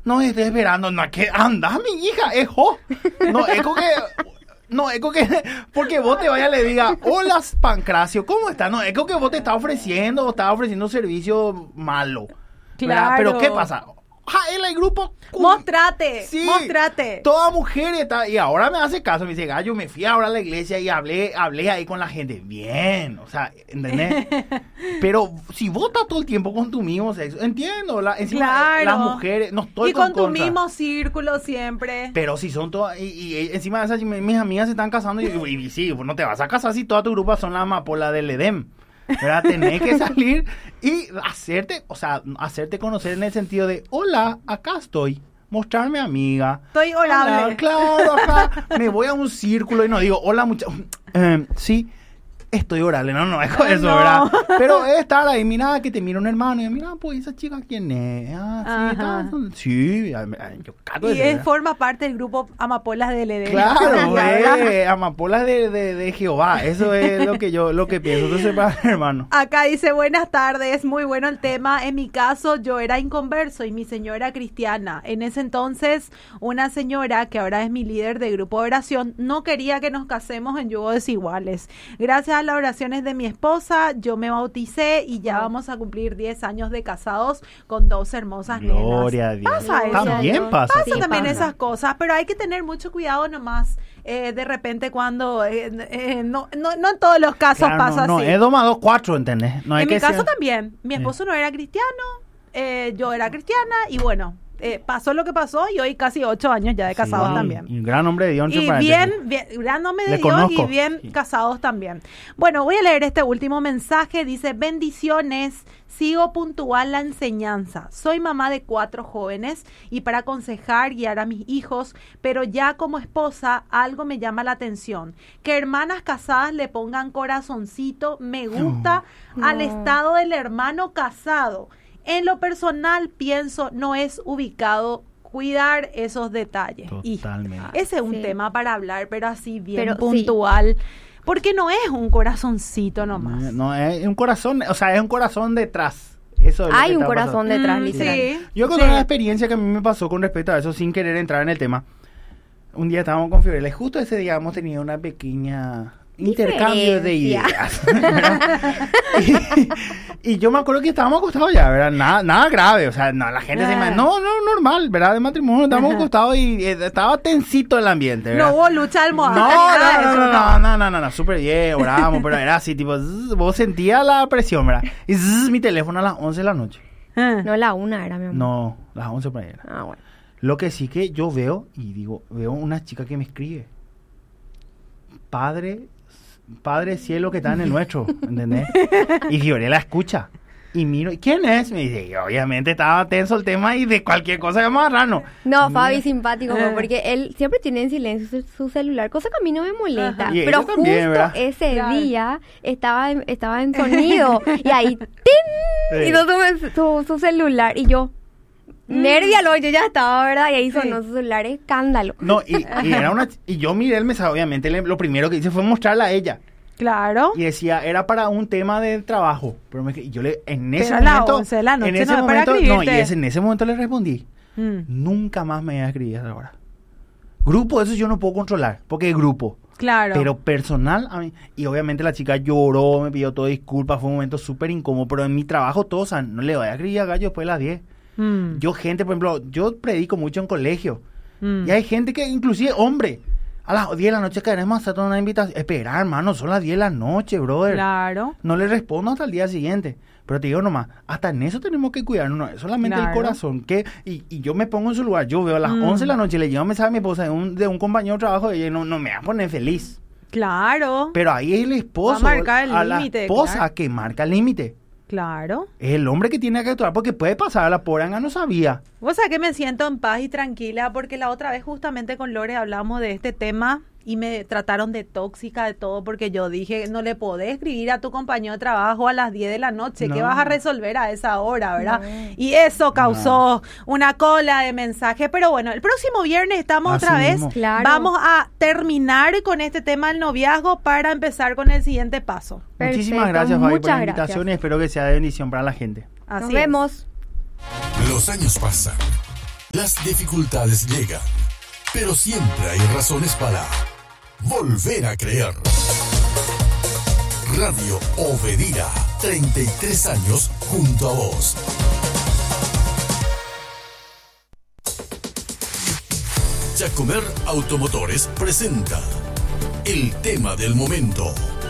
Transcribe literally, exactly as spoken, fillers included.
no estoy esperando, no, que anda, mi hija, es jo. No, es como que... No, es como que... Porque vos te vayas y le digas, hola, Pancracio, ¿cómo estás? No, es como que vos te estás ofreciendo, o estás ofreciendo un servicio malo. ¿Verdad? Claro. Pero ¿qué pasa? Ja, él el grupo... Mostrate, Sí, mostrate. toda mujer está... Y ahora me hace caso, me dice, gallo, me fui ahora a la iglesia y hablé, hablé ahí con la gente. Bien, o sea, ¿entendés? Pero si vos estás todo el tiempo con tu mismo sexo, entiendo, la, encima Claro. las mujeres, no estoy Y con tu contra. mismo círculo siempre. Pero si son todas, y, y encima de esas, mi- mis amigas se están casando y, y, y sí, pues no te vas a casar si toda tu grupa son las amapolas del Edén. ¿Verdad? Tenés que salir y hacerte, o sea, hacerte conocer en el sentido de, hola, acá estoy, mostrarme amiga. Estoy orable. Hola, claro, acá me voy a un círculo y no digo, hola, mucha... Eh, sí, estoy orable, no, no, es con eso, No. ¿verdad? Pero es estar ahí, mira, que te mira un hermano y mira, pues, esa chica, ¿quién es? Ah, sí, Ajá. está- sí, ay, ay, yo cato Y ese, él ¿verdad? forma parte del grupo Amapolas del Edén. Claro, ¿Verdad? eh, amapolas de, de, de Jehová, eso es lo que yo, lo que pienso, entonces, para hermano. Acá dice, buenas tardes, muy bueno el tema. En mi caso, yo era inconverso y mi señora cristiana. En ese entonces, una señora, que ahora es mi líder de grupo de oración, no quería que nos casemos en yugo desiguales. Gracias a las oraciones de mi esposa, yo me bauticé y ya vamos a cumplir diez años de casados con dos hermosas Gloria a nenas. Dios. Pasa eso. También pasa. Pasa Sí, también pasa. esas cosas, pero hay que tener mucho cuidado nomás. Eh, de repente cuando... eh, eh, no, no, no en todos los casos Claro, pasa no, no, así. es dos más dos, cuatro, ¿entendés? No hay En que mi caso ser- también. Mi esposo no era cristiano, eh, yo era cristiana y bueno, eh, pasó lo que pasó y hoy casi ocho años ya de casados Sí, también. Y un gran hombre de Dios. entre Y paréntesis. bien, bien, gran nombre de Le Dios conozco, y bien sí. casados también. Bueno, voy a leer este último mensaje. Dice, bendiciones, sigo puntual la enseñanza. Soy mamá de cuatro jóvenes y para aconsejar, guiar a mis hijos, pero ya como esposa algo me llama la atención. Que hermanas casadas le pongan corazoncito, me gusta No. al estado del hermano casado. En lo personal pienso no es ubicado cuidar esos detalles. Y Totalmente. ese es un Sí. tema para hablar, pero así bien Pero sí. puntual. Porque no es un corazoncito nomás. No, es un corazón, o sea, es un corazón detrás. Eso es lo Hay que un está corazón pasando. detrás, Mm, literal. sí. Yo conté Sí. una experiencia que a mí me pasó con respecto a eso, sin querer entrar en el tema. Un día estábamos con Fiorella y justo ese día hemos tenido una pequeña intercambio de Diferencia. ideas. ¿Verdad? y, y yo me acuerdo que estábamos acostados ya, ¿verdad? Nada, nada grave, o sea, no, la gente se Ah. me... No, no, normal, ¿verdad? De matrimonio, estábamos acostados y eh, estaba tensito el ambiente, ¿verdad? No hubo lucha de No, almohada. ni nada de no, eso, no, no, no, no, no, no, súper bien, orábamos, pero era así, tipo, zzz, vos sentías la presión, ¿verdad? Y zzz, mi teléfono a las once de la noche. Ah. No, la una era, mi amor. No, las once por ahí era. Ah, bueno. Lo que sí que yo veo, y digo, veo una chica que me escribe. Padre, Padre cielo que está en el nuestro, ¿entendés? Y Fiorella escucha. Y miro, ¿y quién es? Me dice, y obviamente estaba tenso el tema y de cualquier cosa que más raro. No, Mira. Fabi, simpático, Eh. porque él siempre tiene en silencio su, su celular, cosa que a mí no me molesta. Ajá. Y Pero ella también, justo ¿verdad? ese Claro. día estaba en, estaba en sonido y ahí ¡tin! Sí. Y no su, su, su celular y yo, nervialo, yo ya estaba, ¿verdad? Y ahí sonó Sí. su celular, escándalo. No, y, y era una, y yo miré el mensaje, obviamente, le- lo primero que hice fue mostrarla a ella. Claro. Y decía, era para un tema de trabajo. Pero me, y yo le, en ese Pero a las momento, once de la noche en ese no es para momento, no, y escribirte. ese- en ese momento le respondí, Mm. nunca más me voy a escribir hasta ahora. Grupo, eso yo no puedo controlar, porque es grupo. Claro. Pero personal, a mí, y obviamente la chica lloró, me pidió todo disculpas, fue un momento súper incómodo, pero en mi trabajo todos, o sea, no le voy a escribir a Gallo después de las diez. Mm. Yo, gente, por ejemplo, yo predico mucho en colegio, Mm. y hay gente que, inclusive hombre, a las diez de la noche queremos hacer una invitación. Espera, hermano, son las diez de la noche, brother. Claro. No le respondo hasta el día siguiente. Pero te digo nomás, hasta en eso tenemos que cuidarnos, no es solamente el Claro. corazón. Que, y, y yo me pongo en su lugar, yo veo a las Mm. once de la noche, le llevo un mensaje a mi esposa de un, de un compañero de trabajo y ella no, no me va a poner feliz. Claro. Pero ahí es el esposo, Va a marcar el a la límite, esposa claro. que marca el límite. Claro. Es el hombre que tiene que actuar porque puede pasar, la poranga no sabía. Vos sabés que me siento en paz y tranquila porque la otra vez justamente con Lore hablamos de este tema y me trataron de tóxica de todo porque yo dije, no le podés escribir a tu compañero de trabajo a las diez de la noche, ¿qué No. vas a resolver a esa hora, verdad? No. Y eso causó una cola de mensajes, pero bueno, el próximo viernes estamos Así otra vez, mismo. Claro. vamos a terminar con este tema del noviazgo para empezar con el siguiente paso. Muchísimas Perfecto, gracias, Fabi, por muchas la invitación gracias. y espero que sea de bendición para la gente. Así Nos es. vemos. Los años pasan Las dificultades llegan, pero siempre hay razones para volver a creer. Radio Obedira, treinta y tres años junto a vos. Jacomer Automotores presenta el tema del momento.